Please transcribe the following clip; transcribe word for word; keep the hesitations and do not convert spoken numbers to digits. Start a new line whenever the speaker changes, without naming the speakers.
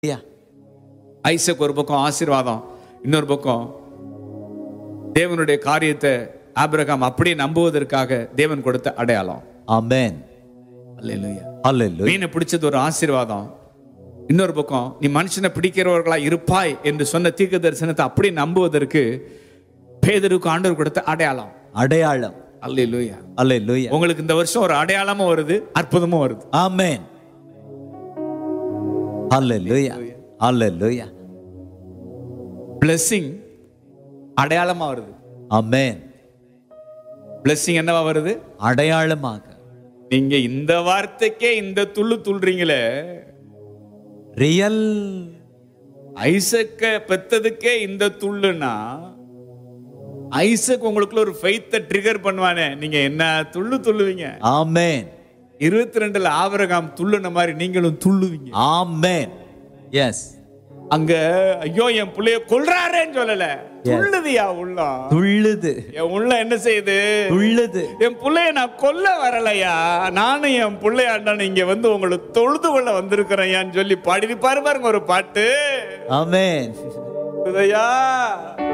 Isaac ஒரு பக்கம் ஆசீர்வாதம், இன்னொரு பக்கம் தேவனுடைய காரியத்தை ஆபிரகாம் அப்படியே நம்புவதற்காக தேவன் கொடுத்த அடையாளம்.
ஆமென்.
அல்லேலூயா.
ஹல்லேலூயா.
மீனை பிடிச்சது ஒரு ஆசீர்வாதம், இன்னொரு பக்கம் நீ மனுஷனை பிடிக்கிறவர்களா இருப்பாய் என்று சொன்ன தீர்க்க தரிசனத்தை அப்படியே நம்புவதற்கு பேதுருக்கு ஆண்டவர் கொடுத்த அடையாளம்.
அடையாளம்.
அல்லேலூயா.
ஹல்லேலூயா.
உங்களுக்கு இந்த வருஷம் ஒரு அடையாளமும் வருது, அற்புதமும் வருது.
ஆமென். ஹல்லேலூயா. ஹல்லேலூயா.
blessing அடையாளமா வருது.
ஆமென்.
blessing என்னவா வருது?
அடையாளமாக.
நீங்க இந்த வார்த்தைக்கே இந்த துள்ளு துள்றீங்களே,
ரியல்
ஐசக்க பெத்ததுக்கே இந்த துள்ளுனா, ஐசக் உங்களுக்குள்ள ஒரு ஃபெய்த்தை ட்ரிகர் பண்ணுவானே, நீங்க என்ன துள்ளு துள்ளுவீங்க.
ஆமென்.
இருபத்தி ரெண்டுல ஆபிரகாம் துள்ளுன மாதிரி நீங்களும் துள்ளுவீங்க.
ஆமென். எஸ்.
அங்க ஐயோ என் புள்ளைய கொல்றாரேன்னு சொல்லல, துள்ளுதியா உள்ளம்.
துள்ளுது.
என் உள்ள என்ன செய்யுது?
துள்ளுது.
என் புள்ளைய நான் கொல்ல வரலையா, நானும் என் பிள்ளையாண்டான இங்க வந்து உங்களை தொழுது கொள்ள வந்திருக்கிறேன் சொல்லி பாடி பாரு பாருங்க ஒரு பாட்டு.
ஆமென்.
உதயா